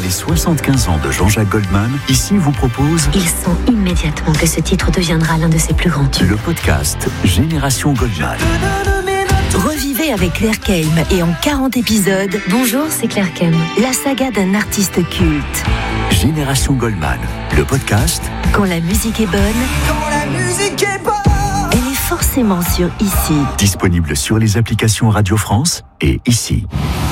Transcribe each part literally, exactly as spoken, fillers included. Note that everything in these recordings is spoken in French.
Les soixante-quinze ans de Jean-Jacques Goldman, ici vous propose... Il sent immédiatement que ce titre deviendra l'un de ses plus grands tubes. Le podcast Génération Goldman. Revivez avec Claire Keim et en quarante épisodes. Bonjour, c'est Claire Keim. La saga d'un artiste culte. Génération Goldman, le podcast. Quand la musique est bonne. Quand la musique est bonne. Elle est forcément sur Ici. Disponible sur les applications Radio France et Ici.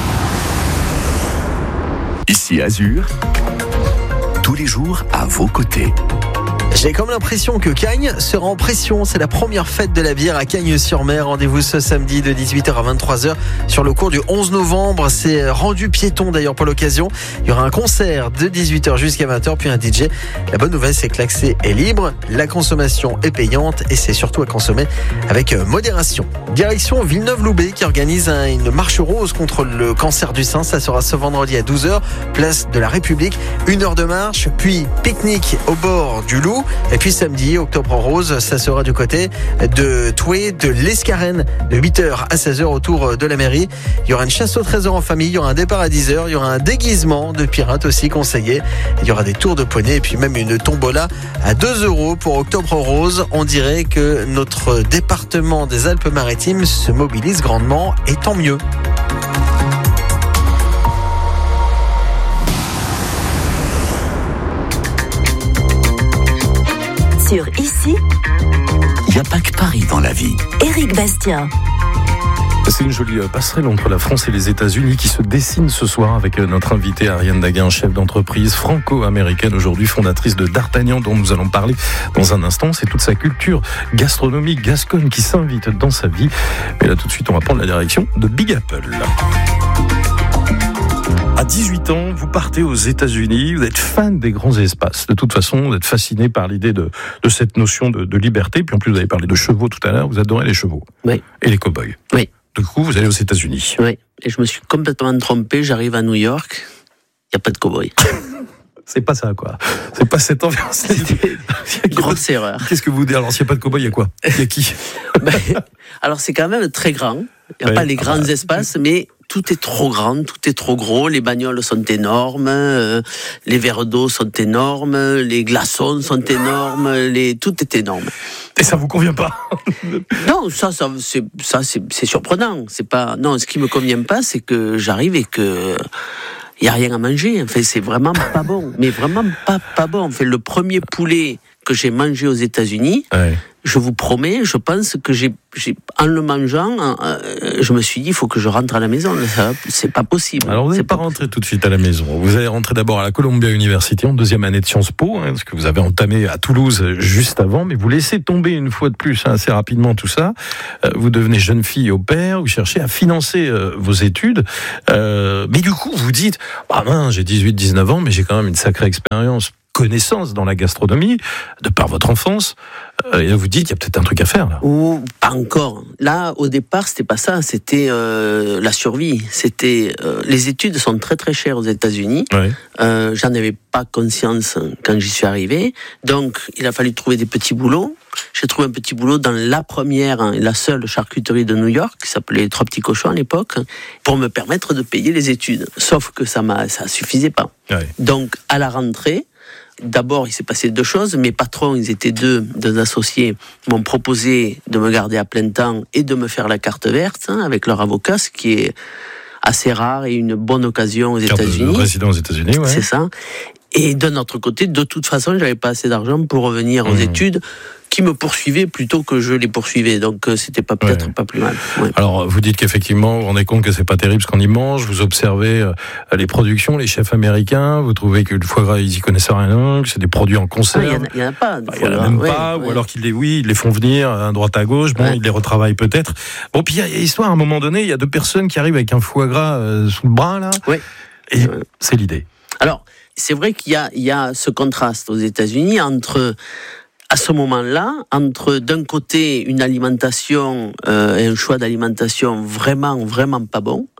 Ici Azur, tous les jours à vos côtés. J'ai comme l'impression que Cagnes sera en pression. C'est la première fête de la bière à Cagnes-sur-Mer. Rendez-vous ce samedi de dix-huit heures à vingt-trois heures sur le cours du onze novembre. C'est rendu piéton d'ailleurs pour l'occasion. Il y aura un concert de dix-huit heures jusqu'à vingt heures, puis un D J. La bonne nouvelle, c'est que l'accès est libre, la consommation est payante et c'est surtout à consommer avec modération. Direction Villeneuve-Loubet qui organise un, une marche rose contre le cancer du sein. Ça sera ce vendredi à douze heures, place de la République. Une heure de marche, puis pique-nique au bord du Loup. Et puis samedi, Octobre Rose, ça sera du côté de Toué, de l'Escarène, de huit heures à seize heures autour de la mairie. Il y aura une chasse au trésor en famille, il y aura un départ à dix heures, il y aura un déguisement de pirate aussi conseillé. Il y aura des tours de poney et puis même une tombola à deux euros pour Octobre Rose. On dirait que notre département des Alpes-Maritimes se mobilise grandement et tant mieux. Sur Ici, Il n'y a pas que Paris dans la vie. Éric Bastien. C'est une jolie passerelle entre la France et les États-Unis qui se dessine ce soir avec notre invitée Ariane Daguin, chef d'entreprise franco-américaine, aujourd'hui fondatrice de D'Artagnan, dont nous allons parler dans un instant. C'est toute sa culture gastronomique gasconne qui s'invite dans sa vie. Mais là, tout de suite, on va prendre la direction de Big Apple. À dix-huit ans, vous partez aux États-Unis, vous êtes fan des grands espaces. De toute façon, vous êtes fasciné par l'idée de, de cette notion de, de liberté. Puis en plus, vous avez parlé de chevaux tout à l'heure, vous adorez les chevaux. Oui. Et les cow-boys. Oui. Du coup, vous allez aux États-Unis. Oui, et je me suis complètement trompé, j'arrive à New York, il n'y a pas de cow-boy. C'est pas ça, quoi. C'est pas cette ambiance. Grosse erreur. Qu'est-ce que vous dites? Alors, s'il n'y a pas de cow-boy, il y a quoi? Il y a qui? ben, Alors, c'est quand même très grand. Il n'y a oui. pas les grands ah bah. espaces, mais tout est trop grand, tout est trop gros. Les bagnoles sont énormes, euh, les verres d'eau sont énormes, les glaçons sont énormes, les... tout est énorme. Et ça vous convient pas? Non, ça, ça, c'est, ça c'est, c'est surprenant. C'est pas... Non, ce qui me convient pas, c'est que j'arrive et que... il n'y a rien à manger. Enfin, c'est vraiment pas bon. Mais vraiment pas, pas bon. Enfin, le premier poulet que j'ai mangé aux États-Unis, ouais. Je vous promets, je pense que j'ai, j'ai en le mangeant, euh, je me suis dit, il faut que je rentre à la maison. Ça, c'est pas possible. Alors, vous n'allez pas rentrer tout de suite à la maison. Vous allez rentrer d'abord à la Columbia University en deuxième année de Sciences Po, hein, parce que vous avez entamé à Toulouse juste avant, mais vous laissez tomber une fois de plus hein, assez rapidement tout ça. Euh, vous devenez jeune fille au pair, vous cherchez à financer euh, vos études, euh, mais du coup, vous dites, ah mince, j'ai dix-huit dix-neuf ans, mais j'ai quand même une sacrée expérience, connaissance dans la gastronomie, de par votre enfance, euh, et là vous dites, il y a peut-être un truc à faire, là. Ou pas encore. Là, au départ, c'était pas ça, c'était euh, la survie. C'était, euh, les études sont très très chères aux États-Unis. Ouais. Euh, j'en avais pas conscience quand j'y suis arrivé. Donc, il a fallu trouver des petits boulots. J'ai trouvé un petit boulot dans la première, la seule charcuterie de New York, qui s'appelait Trois Petits Cochons à l'époque, pour me permettre de payer les études. Sauf que ça m'a, ça suffisait pas. Ouais. Donc, à la rentrée, d'abord, il s'est passé deux choses. Mes patrons, ils étaient deux, deux associés, m'ont proposé de me garder à plein temps et de me faire la carte verte hein, avec leur avocat, ce qui est assez rare et une bonne occasion aux carte États-Unis. De résident aux États-Unis, ouais. C'est ça. Et d'un autre côté, de toute façon, j'avais pas assez d'argent pour revenir aux mmh. études, qui me poursuivaient plutôt que je les poursuivais. Donc, c'était pas, peut-être ouais. pas plus mal. Ouais. Alors, vous dites qu'effectivement, vous vous rendez compte que c'est pas terrible ce qu'on y mange. Vous observez euh, les productions, les chefs américains. Vous trouvez que le foie gras, ils y connaissent rien, que c'est des produits en conserve. Il ah, y, y en a pas. Il y en a même ouais, pas. Ouais. Ou alors qu'ils les, oui, ils les font venir à droite à gauche. Bon, ouais. ils les retravaillent peut-être. Bon, puis il y a l'histoire, à un moment donné, il y a deux personnes qui arrivent avec un foie gras euh, sous le bras, là. Ouais. Et ouais. c'est l'idée. Alors, c'est vrai qu'il y a, il y a ce contraste aux États-Unis entre, à ce moment-là, entre d'un côté une alimentation euh, et un choix d'alimentation vraiment, vraiment pas bon.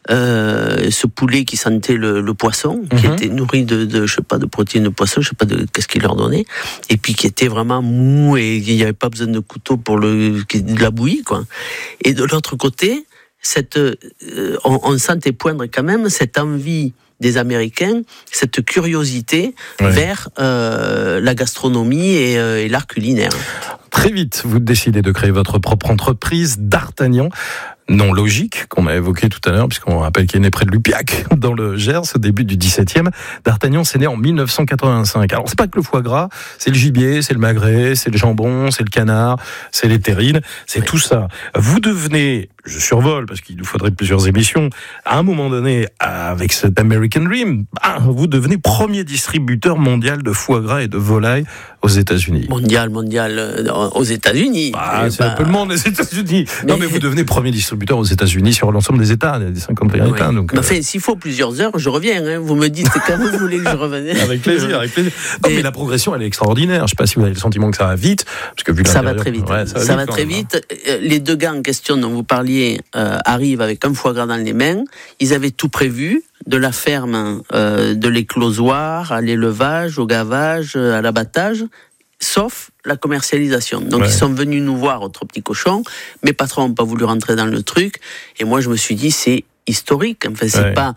Euh, ce poulet qui sentait le, le poisson, mm-hmm. qui était nourri de, de, je sais pas, de protéines de poisson, je sais pas de qu'est-ce qu'il leur donnait, et puis qui était vraiment mou et il n'y avait pas besoin de couteau pour le, de la bouillie, quoi. Et de l'autre côté, cette, euh, on, on sentait poindre quand même cette envie des Américains, cette curiosité ouais. vers euh, la gastronomie et, euh, et l'art culinaire. Très vite, vous décidez de créer votre propre entreprise, D'Artagnan. Non logique, qu'on a évoqué tout à l'heure, puisqu'on rappelle qu'il est né près de Lupiac, dans le Gers, au début du dix-septième. D'Artagnan, c'est né en mille neuf cent quatre-vingt-cinq. Alors, c'est pas que le foie gras, c'est le gibier, c'est le magret, c'est le jambon, c'est le canard, c'est les terrines, c'est oui. tout ça. Vous devenez, je survole, parce qu'il nous faudrait plusieurs émissions, à un moment donné, avec cet American Dream, bah, vous devenez premier distributeur mondial de foie gras et de volaille aux États-Unis. Mondial, mondial, euh, aux États-Unis. Bah, c'est bah... un peu le monde, les États-Unis. Mais... Non, mais vous devenez premier distributeur aux États-Unis sur l'ensemble des États, des cinquante et un oui. États. Donc, euh... enfin, s'il faut plusieurs heures, je reviens. Hein. Vous me dites quand vous voulez que je revienne. Avec plaisir, avec plaisir. Non, mais la progression, elle est extraordinaire. Je ne sais pas si vous avez le sentiment que ça va vite, parce que vu ça va très vite. Ouais, ça va, ça vite, va très même, vite. Hein. Les deux gars en question dont vous parliez euh, arrivent avec un foie gras dans les mains. Ils avaient tout prévu, de la ferme, euh, de l'éclosoir, à l'élevage, au gavage, à l'abattage. Sauf la commercialisation. Donc ouais. ils sont venus nous voir au Trois Petits Cochons. Mes patrons n'ont pas voulu rentrer dans le truc. Et moi je me suis dit c'est historique. Enfin c'est ouais. pas.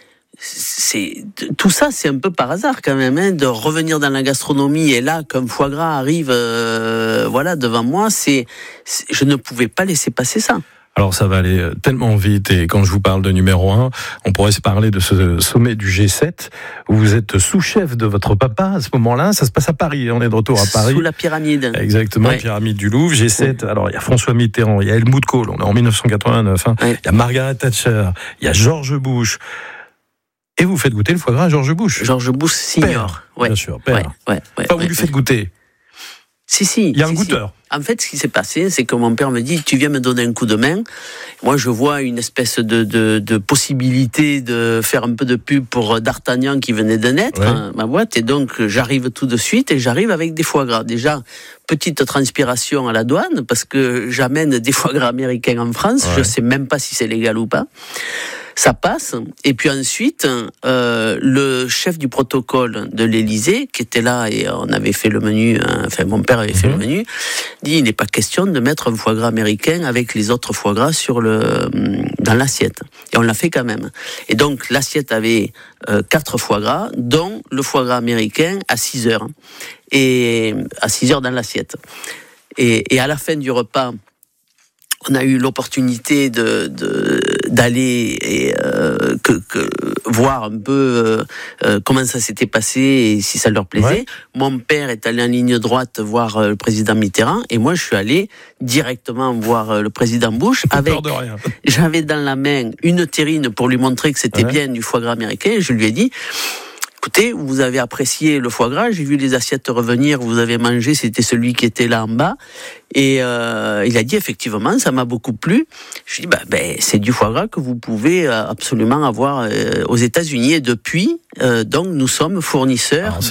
C'est tout ça, c'est un peu par hasard quand même, hein, de revenir dans la gastronomie. Et là, qu'un foie gras arrive, euh, voilà, devant moi, c'est, c'est, je ne pouvais pas laisser passer ça. Alors ça va aller tellement vite, et quand je vous parle de numéro un, on pourrait se parler de ce sommet du G sept, où vous êtes sous-chef de votre papa à ce moment-là. Ça se passe à Paris, on est de retour à Paris. Sous la pyramide. Exactement, ouais. Pyramide du Louvre, G sept. Ouais. Alors il y a François Mitterrand, il y a Helmut Kohl, on est en mille neuf cent quatre-vingt-neuf, hein. Ouais. Il y a Margaret Thatcher, il y a George Bush. Et vous faites goûter le foie gras à George Bush. George Bush senior. Ouais. Bien sûr, père. Ouais, ouais, ouais, enfin, vous ouais, lui faites ouais. goûter. Si, si. Il y a un si, goûteur. Si. En fait, ce qui s'est passé, c'est que mon père me dit, tu viens me donner un coup de main. Moi, je vois une espèce de, de, de possibilité de faire un peu de pub pour D'Artagnan qui venait de naître, ouais. hein, ma boîte. Et donc, j'arrive tout de suite et j'arrive avec des foie gras. Déjà, petite transpiration à la douane parce que j'amène des foie gras américains en France. Ouais. Je sais même pas si c'est légal ou pas. Ça passe, et puis ensuite, euh, le chef du protocole de l'Élysée, qui était là, et on avait fait le menu, hein, enfin mon père avait fait mmh. le menu, dit il n'est pas question de mettre un foie gras américain avec les autres foie gras sur le, dans l'assiette. Et on l'a fait quand même. Et donc l'assiette avait euh, quatre foie gras, dont le foie gras américain à six heures. Et à six heures dans l'assiette. Et, et à la fin du repas, on a eu l'opportunité de, de d'aller et euh, que, que voir un peu euh, comment ça s'était passé et si ça leur plaisait. Ouais. Mon père est allé en ligne droite voir euh, le président Mitterrand et moi je suis allé directement voir euh, le président Bush avec. Peur de rien. J'avais dans la main une terrine pour lui montrer que c'était ouais. bien du foie gras américain. Et je lui ai dit. Écoutez, vous avez apprécié le foie gras, j'ai vu les assiettes revenir, vous avez mangé, c'était celui qui était là en bas. Et euh, il a dit, effectivement, ça m'a beaucoup plu. Je lui ai dit, bah, ben, c'est du foie gras que vous pouvez absolument avoir euh, aux États-Unis. Et depuis, euh, donc, nous sommes fournisseurs